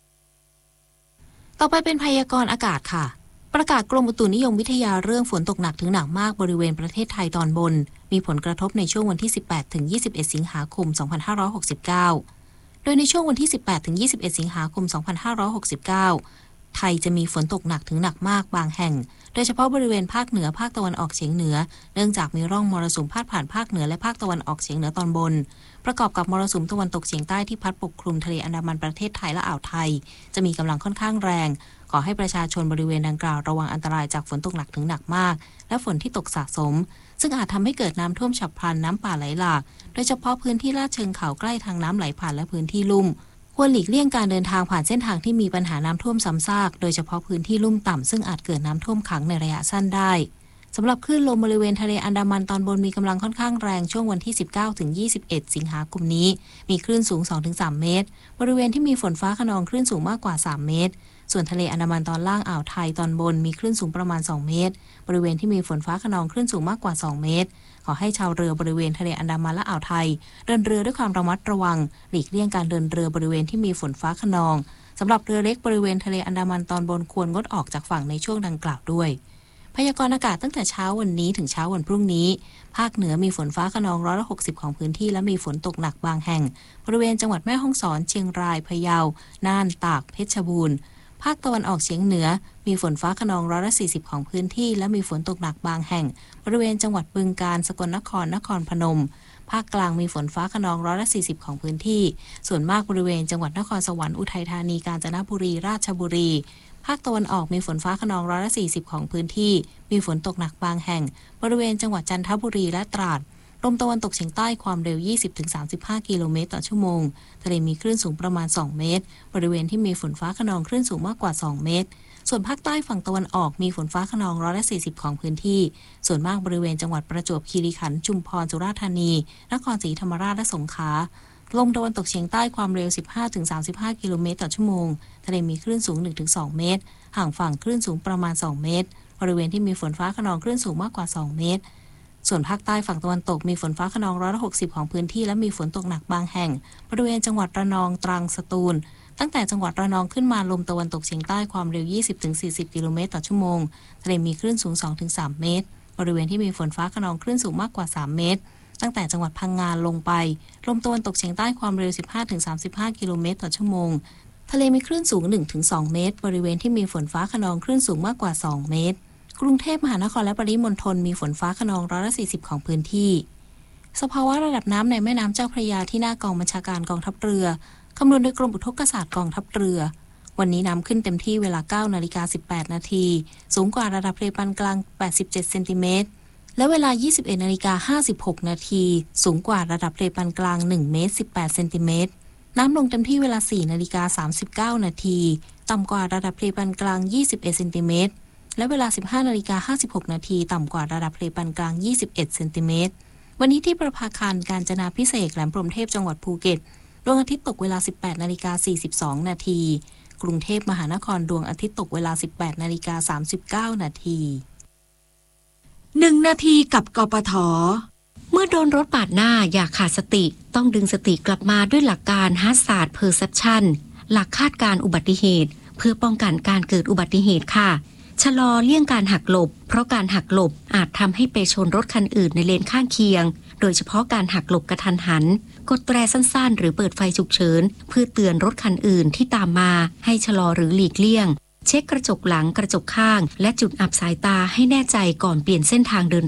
ต่อไปเป็นพยากรณ์อากาศค่ะประกาศกรมอุตุนิยมวิทยาเรื่องฝนตกหนักถึงหนักมากบริเวณประเทศไทยตอนบนมีผลกระทบในช่วงวันที่สิบแปดถึงยี่สิบเอ็ดสิงหาคมสองพันห้าร้อยหกสิบเก้าโดยในช่วงวันที่สิบแปดถึงยี่สิบเอ็ดสิงหาคมสองพันห้าร้อยหกสิบเก้าไทยจะมีฝนตกหนักถึงหนักมากบางแห่งโดยเฉพาะบริเวณภาคเหนือภาคตะวันออกเฉียงเหนือเนื่องจากมีร่องมรสุมพาดผ่านภาคเหนือและภาคตะวันออกเฉียงเหนือตอนบนประกอบกับมรสุมตะวันตกเฉียงใต้ที่พัดปกคลุมทะเลอันดามันประเทศไทยและอ่าวไทยจะมีกำลังค่อนข้างแรงขอให้ประชาชนบริเวณดังกล่าวระวังอันตรายจากฝนตกหนักถึงหนักมากและฝนที่ตกสะสมซึ่งอาจทำให้เกิดน้ำท่วมฉับพลันน้ำป่าไหลหลากโดยเฉพาะพื้นที่ลาดเชิงเขาใกล้ทางน้ำไหลผ่านและพื้นที่ลุ่มควรหลีกเลี่ยงการเดินทางผ่านเส้นทางที่มีปัญหาน้ำท่วมซ้ำซากโดยเฉพาะพื้นที่ลุ่มต่ำซึ่งอาจเกิดน้ำท่วมขังในระยะสั้นได้สำหรับคลื่นลมบริเวณทะเลอันดามันตอนบนมีกำลังค่อนข้างแรงช่วงวันที่สิบเก้าถึงยี่สิบเอ็ดสิงหาคมนี้มีคลื่นสูง สองถึงสาม เมตรบริเวณที่มีฝนฟ้าคะนองคลื่นสูงมากกว่าสามเมตรส่วนทะเลอันดามันตอนล่างอ่าวไทยตอนบนมีคลื่นสูงประมาณสองเมตรบริเวณที่มีฝนฟ้าคะนองคลื่นสูงมากกว่าสองเมตรขอให้ชาวเรือบริเวณทะเลอันดามันและอ่าวไทยเดินเรือด้วยความระมัดระวังหลีกเลี่ยงการเดินเรือบริเวณที่มีฝนฟ้าคะนองสำหรับเรือเล็กบริเวณทะเลอันดามันตอนบนควรงดออกจากฝั่งในช่วงดังกล่าวด้วยพยากรณ์อากาศตั้งแต่เช้าวันนี้ถึงเช้าวันพรุ่งนี้ภาคเหนือมีฝนฟ้าคะนองร้อยละหกสิบของพื้นที่และมีฝนตกหนักบางแห่งบริเวณจังหวัดแม่ฮ่องสอนเชียงรายพะเยาน่านตากเพชรบูรณ์ภาคตะวันออกเฉียงเหนือมีฝนฟ้าคะนองร้อยละสี่สิบของพื้นที่และมีฝนตกหนักบางแห่งบริเวณจังหวัดบึงกาฬสกลนครนครพนมภาคกลางมีฝนฟ้าคะนองร้อยละสี่สิบของพื้นที่ส่วนมากบริเวณจังหวัดนครสวรรค์อุทัยธานีกาญจนบุรีราชบุรีภาคตะวันออกมีฝนฟ้าคะนองร้อยละสี่สิบของพื้นที่มีฝนตกหนักบางแห่งบริเวณจังหวัดจันทบุรีและตราดลมตะวันตกเฉียงใต้ความเร็ว ยี่สิบถึงสามสิบห้า กิโลเมตรต่อชั่วโมงทะเลมีคลื่นสูงประมาณสองเมตรบริเวณที่มีฝนฟ้าคะนองคลื่นสูงมากกว่าสองเมตรส่วนภาคใต้ฝั่งตะวันออกมีฝนฟ้าคะนองร้อยละสี่สิบของพื้นที่ส่วนมากบริเวณจังหวัดประจวบคีรีขันธ์ชุมพรสุราษฎร์ธานีนครศรีธรรมราชและสงขลาลมตะวันตกเฉียงใต้ความเร็ว สิบห้าถึงสามสิบห้า กิโลเมตรต่อชั่วโมงทะเลมีคลื่นสูง หนึ่งถึงสอง เมตรห่างฝั่งคลื่นสูงประมาณสองเมตรบริเวณที่มีฝนฟ้าคะนองคลื่นสูงมากกว่าสองเมตรส่วนภาคใต้ฝั่งตะวันตกมีฝนฟ้าคะนองร้อยละหกสิบของพื้นที่และมีฝนตกหนักบางแห่งบริเวณจังหวัดระนองตรังสตูลตั้งแต่จังหวัดระนองขึ้นมาลมตะวันตกเฉียงใต้ความเร็ว ยี่สิบถึงสี่สิบ กิโลเมตรต่อชั่วโมงทะเลมีคลื่นสูง สองถึงสาม เมตรบริเวณที่มีฝนฟ้าคะนองคลื่นสูงมากกว่าสามเมตรตั้งแต่จังหวัดพังงาลงไปลมตะวันตกเฉียงใต้ความเร็ว สิบห้าถึงสามสิบห้า กิโลเมตรต่อชั่วโมงทะเลมีคลื่นสูง หนึ่งถึงสอง เมตรบริเวณที่มีฝนฟ้าคะนองคลื่นสูงมากกว่าสองเมตรกรุงเทพมหานครและปริมณฑลมีฝนฟ้าคะนองร้อยละสี่สิบของพื้นที่สภาวะระดับน้ำในแม่น้ำเจ้าพระยาที่หน้ากองบัญชาการกองทัพเรือคำนวณโดยกรมอุทกศาสตร์กองทัพเรือวันนี้น้ำขึ้นเต็มที่เวลา เก้านาฬิกาสิบแปดนาทีสูงกว่าระดับทะเลปานกลางแปดสิบเจ็ดเซนติเมตรและเวลา ยี่สิบเอ็ดนาฬิกาห้าสิบหกนาทีสูงกว่าระดับทะเลปานกลางหนึ่งเมตรสิบแปดเซนติเมตรน้ำลงเต็มที่เวลา สี่นาฬิกาสามสิบเก้านาทีต่ำกว่าระดับทะเลปานกลางยี่สิบเอ็ดเซนติเมตรและเวลา สิบห้านาฬิกาห้าสิบหกนาทีต่ำกว่าระดับทะเลปานกลางยี่สิบเอ็ดเซนติเมตรวันนี้ที่ประภาคารกาญจนาภิเษกแหลมพรหมเทพจังหวัดภูเก็ตดวงอาทิตย์ตกเวลา สิบแปดนาฬิกาสี่สิบสองนาทีกรุงเทพมหานครดวงอาทิตย์ตกเวลา สิบแปดนาฬิกาสามสิบเก้านาทีหนึ่งนาทีกับกปท. เมื่อโดนรถปาดหน้าอย่าขาดสติต้องดึงสติกลับมาด้วยหลักการ Hazard Perception หลักคาดการอุบัติเหตุเพื่อป้องกันการเกิดอุบัติเหตุค่ะชะลอเลี่ยงการหักหลบเพราะการหักหลบอาจทำให้ไปชนรถคันอื่นในเลนข้างเคียงโดยเฉพาะการหักหลบกระทันหันกดแตรสั้นๆหรือเปิดไฟฉุกเฉินเพื่อเตือนรถคันอื่นที่ตามมาให้ชะลอหรือหลีกเลี่ยงเช็คกระจกหลังกระจกข้างและจุดอับสายตาให้แน่ใจก่อนเปลี่ยนเส้นทางเดินรถ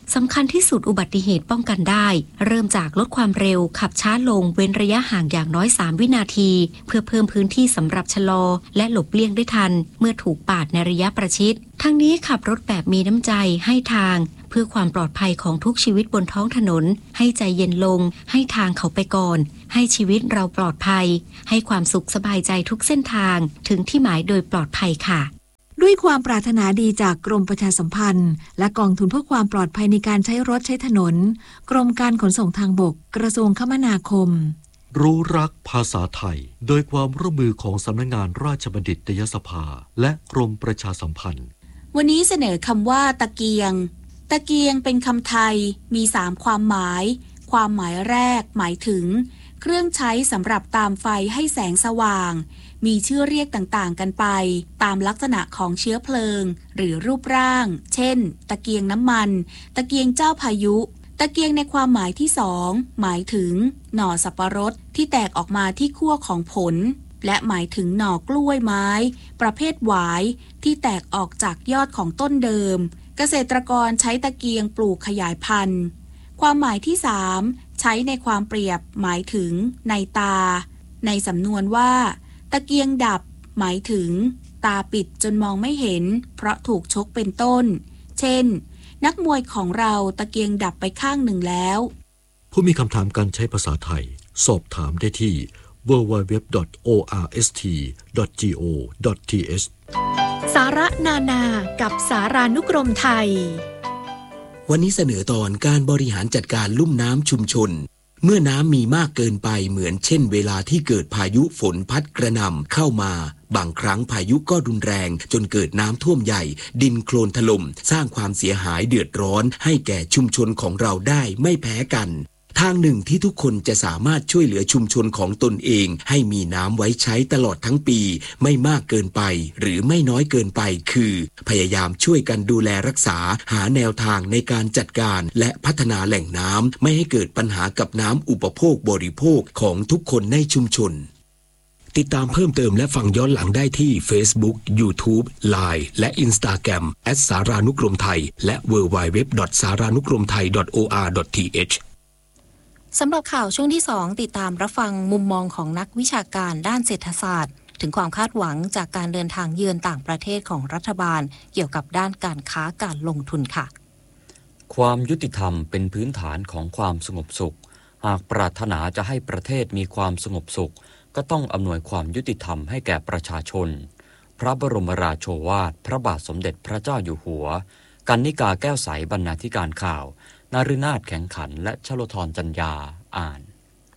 สำคัญที่สุดอุบัติเหตุป้องกันได้เริ่มจากลดความเร็วขับช้าลงเว้นระยะห่างอย่างน้อยสามวินาทีเพื่อเพิ่มพื้นที่สำหรับชะลอและหลบเลี่ยงได้ทันเมื่อถูกปาดในระยะประชิดทั้งนี้ขับรถแบบมีน้ำใจให้ทางเพื่อความปลอดภัยของทุกชีวิตบนท้องถนนให้ใจเย็นลงให้ทางเขาไปก่อนให้ชีวิตเราปลอดภัยให้ความสุขสบายใจทุกเส้นทางถึงที่หมายโดยปลอดภัยค่ะด้วยความปรารถนาดีจากกรมประชาสัมพันธ์และกองทุนเพื่อความปลอดภัยในการใช้รถใช้ถนนกรมการขนส่งทางบกกระทรวงคมนาคมรู้รักภาษาไทยโดยความร่วมมือของสำนักงานราชบัณฑิตยสภาและกรมประชาสัมพันธ์วันนี้เสนอคำว่าตะเกียงตะเกียงเป็นคำไทยมีสามความหมายความหมายแรกหมายถึงเครื่องใช้สำหรับตามไฟให้แสงสว่างมีชื่อเรียกต่างๆกันไปตามลักษณะของเชื้อเพลิงหรือรูปร่างเช่นตะเกียงน้ำมันตะเกียงเจ้าพายุตะเกียงในความหมายที่สองหมายถึงหน่อสับปะรดที่แตกออกมาที่ขั้วของผลและหมายถึงหน่อกล้วยไม้ประเภทหวายที่แตกออกจากยอดของต้นเดิมเกษตรกรใช้ตะเกียงปลูกขยายพันธุ์ความหมายที่สามใช้ในความเปรียบหมายถึงในตาในสำนวนว่าตะเกียงดับหมายถึงตาปิดจนมองไม่เห็นเพราะถูกชกเป็นต้นเช่นนักมวยของเราตะเกียงดับไปข้างหนึ่งแล้วผู้มีคำถามการใช้ภาษาไทยสอบถามได้ที่ ดับเบิลยู ดับเบิลยู ดับเบิลยู ดอท โอ อาร์ เอส ที ดอท จี โอ ดอท ที เอชสาระนานากับสารานุกรมไทยวันนี้เสนอตอนการบริหารจัดการลุ่มน้ำชุมชนเมื่อน้ำมีมากเกินไปเหมือนเช่นเวลาที่เกิดพายุฝนพัดกระหน่ำเข้ามาบางครั้งพายุก็รุนแรงจนเกิดน้ำท่วมใหญ่ดินโคลนถล่มสร้างความเสียหายเดือดร้อนให้แก่ชุมชนของเราได้ไม่แพ้กันทางหนึ่งที่ทุกคนจะสามารถช่วยเหลือชุมชนของตนเองให้มีน้ำไว้ใช้ตลอดทั้งปีไม่มากเกินไปหรือไม่น้อยเกินไปคือพยายามช่วยกันดูแลรักษาหาแนวทางในการจัดการและพัฒนาแหล่งน้ำไม่ให้เกิดปัญหากับน้ำอุปโภคบริโภคของทุกคนในชุมชนติดตามเพิ่มเติมและฟังย้อนหลังได้ที่ Facebook YouTube ไลน์ และ Instagram แอท สารานุกรมไทยและ ดับเบิลยู ดับเบิลยู ดับเบิลยู ดอท สารานุกรมไทย ดอท โอ อาร์ ดอท ที เอชสำหรับข่าวช่วงที่สองติดตามรับฟังมุมมองของนักวิชาการด้านเศรษฐศาสตร์ถึงความคาดหวังจากการเดินทางเยือนต่างประเทศของรัฐบาลเกี่ยวกับด้านการค้าการลงทุนค่ะความยุติธรรมเป็นพื้นฐานของความสงบสุขหากปรารถนาจะให้ประเทศมีความสงบสุขก็ต้องอำนวยความยุติธรรมให้แก่ประชาชนพระบรมราโชวาทพระบาทสมเด็จพระเจ้าอยู่หัวกรรณิกาแก้วใสบรรณาธิการข่าวนฤนาถแข็งขันและชโลธรจัญญาอ่าน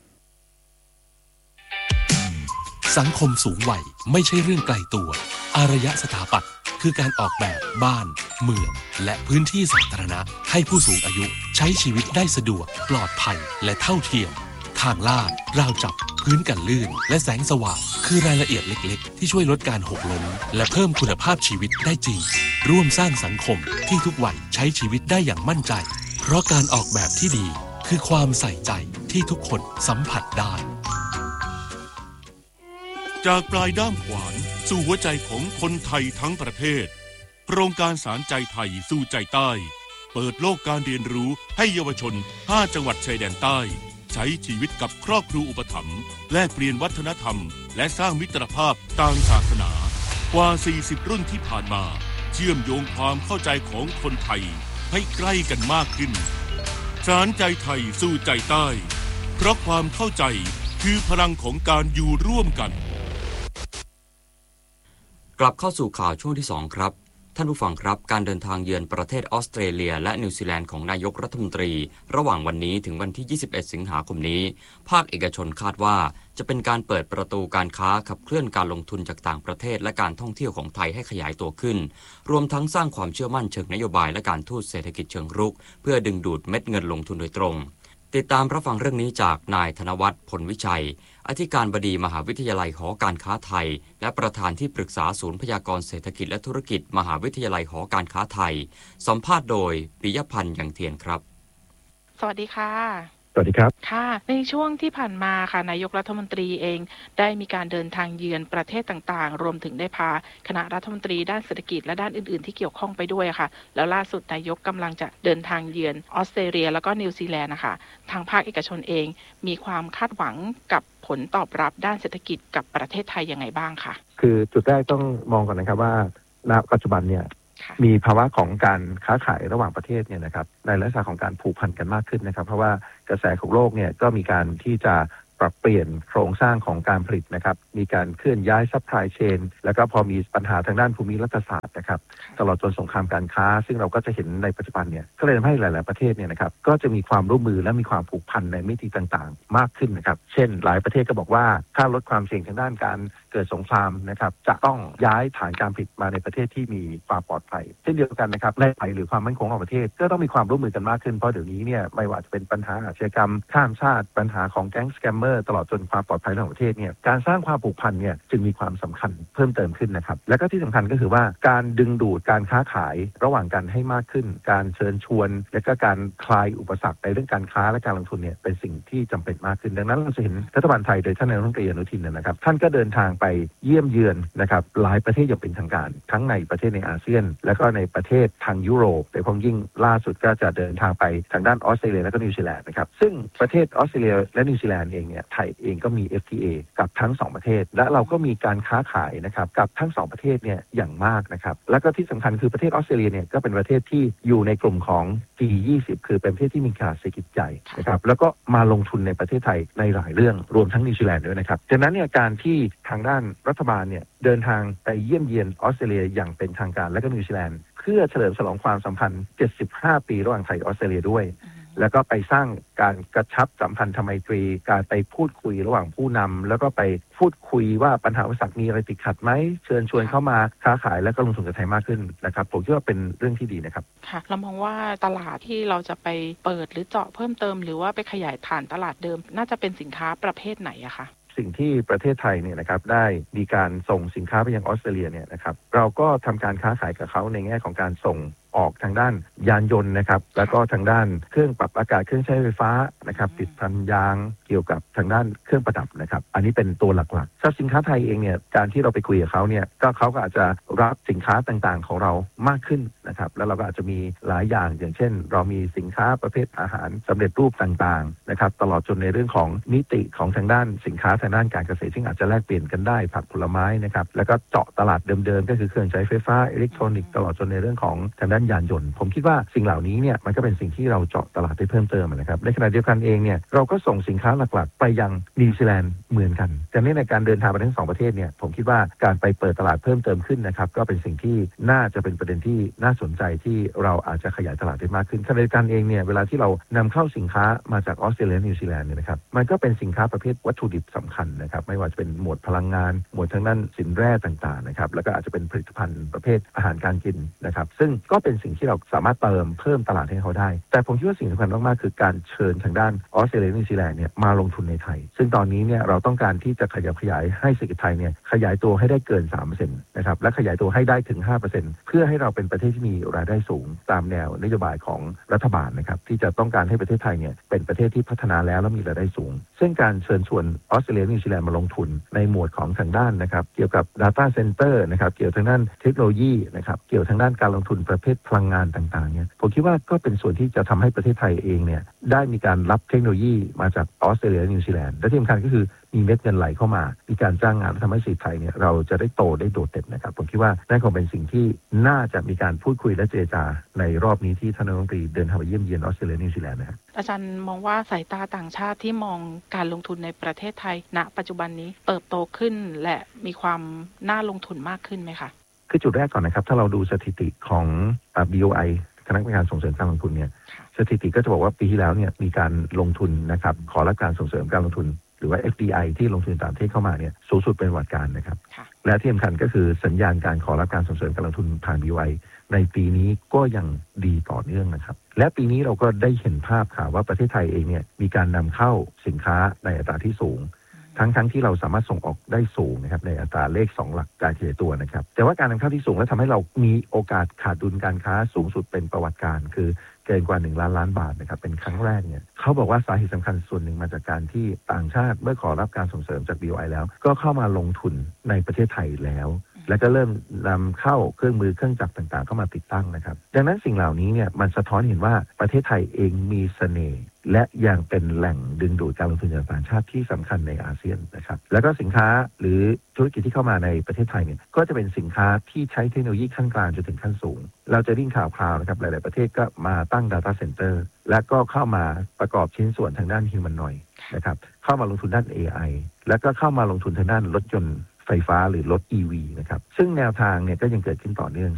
สังคมสูงวัยไม่ใช่เรื่องไกลตัวอารยสถาปัตย์คือการออกแบบบ้านเมืองและพื้นที่สาธารณะให้ผู้สูงอายุใช้ชีวิตได้สะดวกปลอดภัยและเท่าเทียมทางลาดราวจับพื้นกันลื่นและแสงสว่างคือรายละเอียดเล็กๆที่ช่วยลดการหกล้มและเพิ่มคุณภาพชีวิตได้จริงร่วมสร้างสังคมที่ทุกวัยใช้ชีวิตได้อย่างมั่นใจเพราะการออกแบบที่ดีคือความใส่ใจที่ทุกคนสัมผัสได้จากปลายด้ามขวานสู่หัวใจของคนไทยทั้งประเทศโครงการสารใจไทยสู่ใจใต้เปิดโลกการเรียนรู้ให้เยาวชนห้าจังหวัดชายแดนใต้ใช้ชีวิตกับครอบครัวอุปถัมภ์แลกเปลี่ยนวัฒนธรรมและสร้างมิตรภาพต่างศาสนากว่าสี่สิบรุ่นที่ผ่านมาเชื่อมโยงความเข้าใจของคนไทยให้ใกล้กันมากขึ้นสารใจไทยสู่ใจใต้เพราะความเข้าใจคือพลังของการอยู่ร่วมกันกลับเข้าสู่ข่าวช่วงที่สองครับท่านผู้ฟังครับการเดินทางเยือนประเทศออสเตรเลียและนิวซีแลนด์ของนายกรัฐมนตรีระหว่างวันนี้ถึงวันที่ยี่สิบเอ็ดสิงหาคมนี้ภาคเอกชนคาดว่าจะเป็นการเปิดประตูการค้าขับเคลื่อนการลงทุนจากต่างประเทศและการท่องเที่ยวของไทยให้ขยายตัวขึ้นรวมทั้งสร้างความเชื่อมั่นเชิงนโยบายและการทูตเศรษฐกิจเชิงรุกเพื่อดึงดูดเม็ดเงินลงทุนโดยตรงติดตามรับฟังเรื่องนี้จากนายธนวัฒน์ผลวิชัยอธิการบดีมหาวิทยาลัยหอการค้าไทยและประธานที่ปรึกษาศูนย์พยากรณ์เศรษฐกิจและธุรกิจมหาวิทยาลัยหอการค้าไทยสัมภาษณ์โดยปิยพันธ์ยังเทียนครับสวัสดีค่ะสวัสดีครับค่ะในช่วงที่ผ่านมาค่ะนายกรัฐมนตรีเองได้มีการเดินทางเยือนประเทศต่างๆรวมถึงได้พาคณะรัฐมนตรีด้านเศรษฐกิจและด้านอื่นๆที่เกี่ยวข้องไปด้วยค่ะแล้วล่าสุดนายกกำลังจะเดินทางเยือนออสเตรเลียแล้วก็นิวซีแลนด์นะคะทางภาคเอกชนเองมีความคาดหวังกับผลตอบรับด้านเศรษฐกิจกับประเทศไทยยังไงบ้างคะคือจุดแรกต้องมองก่อนนะครับว่าณปัจจุบันเนี่ยมีภาวะของการค้าขายระหว่างประเทศเนี่ยนะครับในลักษณะของการผูกพันกันมากขึ้นนะครับเพราะว่ากระแสของโลกเนี่ยก็มีการที่จะปรับเปลี่ยนโครงสร้างของการผลิตนะครับมีการเคลื่อนย้ายซัพพลายเชนแล้วก็พอมีปัญหาทางด้านภูมิรัฐศาสตร์นะครับตลอดจนสงครามการค้าซึ่งเราก็จะเห็นในปัจจุบันเนี่ยก็เลยทำให้หลายๆประเทศเนี่ยนะครับก็จะมีความร่วมมือและมีความผูกพันในมิติต่างๆมากขึ้นนะครับเช่นหลายประเทศก็บอกว่าถ้าลดความเสี่ยงทางด้านการเกิดสงครามนะครับจะต้องย้ายฐานการผลิตมาในประเทศที่มีความปลอดภัยเช่นเดียวกันนะครับในภัยหรือความมั่นคงของประเทศก็ต้องมีความร่วมมือกันมากขึ้นเพราะเดี๋ยวนี้เนี่ยไม่ว่าจะเป็นปัญหาอาชญากรรมข้ามชาติปัญหาของแก๊งสแกมเมอร์ตลอดจนความปลอดภัยของประเทศเนี่ยการสร้างความผูกพันเนี่ยจึงมีความสำคัญเพิ่มเติมขึ้นนะครับและก็ที่สำคัญก็คือว่าการดึงดูดการค้าขายระหว่างกันให้มากขึ้นการเชิญชวนและก็การคลายอุปสรรคในเรื่องการค้าและการลงทุนเนี่ยเป็นสิ่งที่จำเป็นมากขึ้นดังนั้นเราจะเห็นรัฐบาลไทยโดยท่านนายกรัฐมนตรีอนุทินนะครับท่านก็เดินทางไปเยี่ยมเยือนนะครับหลายประเทศอย่างเป็นทางการทั้งในประเทศในอาเซียนและก็ในประเทศทางยุโรปโดยเฉพาะยิ่งล่าสุดก็จะเดินทางไปทางด้านออสเตรเลียและก็นิวซีแลนด์นะครับซึ่งประเทศออสเตรเลียและนิวซีแลนด์เองเนี่ยไทยเองก็มี เอฟ ที เอ กับทั้งสองประเทศและเราก็มีการค้าขายนะครับกับทั้งสองประเทศเนี่ยอย่างมากนะครับแล้วก็ที่สำคัญคือประเทศออสเตรเลียเนี่ยก็เป็นประเทศที่อยู่ในกลุ่มของ จี ยี่สิบ คือเป็นประเทศที่มีขนาดเศรษฐกิจใหญ่นะครับแล้วก็มาลงทุนในประเทศไทยในหลายเรื่องรวมทั้งนิวซีแลนด์ด้วยนะครับดังนั้นเนี่ยการที่ทางด้านรัฐบาลเนี่ยเดินทางไปเยี่ยมเยียนออสเตรเลียอย่างเป็นทางการและก็นิวซีแลนด์เพื่อเฉลิมฉลองความสัมพันธ์เจ็ดสิบห้าปีระหว่างไทยกับออสเตรเลียด้วยแล้วก็ไปสร้างการกระชับสัมพันธไมตรีการไปพูดคุยระหว่างผู้นำแล้วก็ไปพูดคุยว่าปัญหาอุปสรรคมีอะไรติดขัดไหมเชิญชวนเข้ามาค้าขายและก็ลงทุนกับไทยมากขึ้นนะครับผมคิดว่าเป็นเรื่องที่ดีนะครับค่ะเรามองว่าตลาดที่เราจะไปเปิดหรือเจาะเพิ่มเติมหรือว่าไปขยายฐานตลาดเดิมน่าจะเป็นสินค้าประเภทไหนอะคะสิ่งที่ประเทศไทยเนี่ยนะครับได้มีการส่งสินค้าไปยังออสเตรเลียเนี่ยนะครับเราก็ทำการค้าขายกับเขาในแง่ของการส่งออกทางด้านยานยนต์นะครับแล้วก็ทางด้านเครื่องปรับอากาศเครื่องใช้ไฟฟ้านะครับติดพันยางเกี่ยวกับทางด้านเครื่องประดับนะครับอันนี้เป็นตัวหลักๆถ้าสินค้าไทยเองเนี่ยการที่เราไปคุยกับเขาเนี่ยก็เขาก็อาจจะรับสินค้าต่างๆของเรามากขึ้นนะครับแล้วเราก็อาจจะมีหลายอย่างอย่างเช่นเรามีสินค้าประเภทอาหารสำเร็จรูปต่างๆนะครับตลอดจนในเรื่องของมิติของทางด้านสินค้าทางด้านการเกษตรซึ่งอาจจะแลกเปลี่ยนกันได้ผักผลไม้นะครับแล้วก็เจาะตลาดเดิมๆก็คือเครื่องใช้ไฟฟ้าอิเล็กทรอนิกส์ตลอดจนในเรื่องของทางด้านยานยนต์ผมคิดว่าสิ่งเหล่านี้เนี่ยมันก็เป็นสิ่งที่เราเจาะตลาดได้เพิ่มเติมนะครับในขณะเดียวกันเองเนี่ยเราก็ส่งสินค้าหลักๆไปยังนิวซีแลนด์เหมือนกันแต่ในการเดินทางไปทั้งสองประเทศเนี่ยผมคิดว่าการไปเปิดตลาดเพิ่มเติมขึ้นนะครับก็เป็นสิ่งที่น่าจะเป็นประเด็นที่น่าสนใจที่เราอาจจะขยายตลาดได้มากขึ้นขณะเดียวกันเองเนี่ยเวลาที่เรานำเข้าสินค้ามาจากออสเตรเลียนิวซีแลนด์เนี่ยนะครับมันก็เป็นสินค้าประเภทวัตถุดิบสำคัญนะครับไม่ว่าจะเป็นหมวดพลังงานหมวดทางด้านสินแร่ต่างๆนะครับแล้วก็อาจจะเป็นผลิตภัณฑ์ประเภทอาหารการกินนะครับซึ่งก็เป็นสิ่งที่เราสามารถเติมเพิ่มตลาดให้เขาได้แต่ผมคิดว่าสิ่งสำคัญมากๆคือการเชิญทางด้านออสเตรเลียนิวซีแลนด์เนี่ยมาลงทุนในไทยซึ่งตอนนี้เนี่ยเราต้องการที่จะขยับขยายให้เศรษฐกิจไทยเนี่ยขยายตัวให้ได้เกิน สามเปอร์เซ็นต์ นะครับและขยายตัวให้ได้ถึง ห้าเปอร์เซ็นต์ เพื่อให้เราเป็นประเทศที่มีรายได้สูงตามแนวนโยบายของรัฐบาลนะครับที่จะต้องการให้ประเทศไทยเนี่ยเป็นประเทศที่พัฒนาแล้วและมีรายได้สูงซึ่งการเชิญชวนออสเตรเลียนิวซีแลนด์มาลงทุนในหมวดของทางด้านนะครับเกี่ยวกับ data center นะครับเกี่ยวทางด้านเทคโนโลยีนะครับเกี่ยวทางด้านการลงทุนประเภทพลังงานต่างๆเนี่ยผมคิดว่าก็เป็นส่วนที่จะทำให้ประเทศไทยเองเนี่ยได้มีการรับเทคโนโลยีมาจากออสเตรเลียและนิวซีแลนด์และที่สำคัญก็คือมีเม็ดเงินไหลเข้ามามีการจ้างงานทำให้เศรษฐกิจไทยเนี่ยเราจะได้โตได้โดดเด่นนะครับผมคิดว่านั่นคงเป็นสิ่งที่น่าจะมีการพูดคุยและเจรจาในรอบนี้ที่ท่านนายกรัฐมนตรีเดินทางไปเยี่ยมเยียนออสเตรเลียนิวซีแลนด์นะครับอาจารย์มองว่าสายตาต่างชาติที่มองการลงทุนในประเทศไทยณปัจจุบันนี้เติบโตขึ้นและมีความน่าลงทุนมากขึ้นไหมคะคือจุดแรกก่อนนะครับถ้าเราดูสถิติของ บี โอ ไอ คณะกรรมการส่งเสริมการลงทุนเนี่ยสถิติก็จะบอกว่าปีที่แล้วเนี่ยมีการลงทุนนะครับขอรับการส่งเสริมการลงทุนหรือว่า เอฟ ดี ไอ ที่ลงทุนต่างประเทศเข้ามาเนี่ยสูงสุดเป็นประวัติการนะครับและที่สำคัญก็คือสัญญาณการขอรับการส่งเสริมการลงทุนผ่าน บี โอ ไอ ในปีนี้ก็ยังดีต่อเนื่องนะครับและปีนี้เราก็ได้เห็นภาพค่ะว่าประเทศไทยเองเนี่ยมีการนำเข้าสินค้าในอัตราที่สูงทั้งทั้งที่เราสามารถส่งออกได้สูงนะครับในอัตราเลขสองหลักการขยายตัวนะครับแต่ว่าการนำเข้าที่สูงและทำให้เรามีโอกาสขาดดุลการค้าสูงสุดเป็นประวัติการคือเกินกว่าหนึ่งล้านล้านบาทนะครับเป็นครั้งแรกเนี่ยเขาบอกว่าสาเหตุสำคัญส่วนหนึ่งมาจากการที่ต่างชาติเมื่อขอรับการส่งเสริมจาก บี โอ ไอ แล้วก็เข้ามาลงทุนในประเทศไทยแล้วและก็เริ่มนำเข้าเครื่องมือเครื่องจักรต่างๆเข้ามาติดตั้งนะครับดังนั้นสิ่งเหล่านี้เนี่ยมันสะท้อนเห็นว่าประเทศไทยเองมีเสน่ห์และยังเป็นแหล่งดึงดูดการลงทุนจากต่างชาติที่สำคัญในอาเซียนนะครับแล้วก็สินค้าหรือธุรกิจที่เข้ามาในประเทศไทยเนี่ยก็จะเป็นสินค้าที่ใช้เทคโนโลยีขั้นกลางจนถึงขั้นสูงเราจะได้ยินข่าวคราวนะครับหลายๆประเทศก็มาตั้ง data center และก็เข้ามาประกอบชิ้นส่วนทางด้าน humanoid นะครับเข้ามาลงทุนด้าน เอ ไอ แล้วก็เข้ามาลงทุนทางด้านรถยนต์ไฟฟ้าหรือรถ อี วี นะครับซึ่งแนวทางเนี่ยก็ยังเกิดขึ้นต่อเนื่อง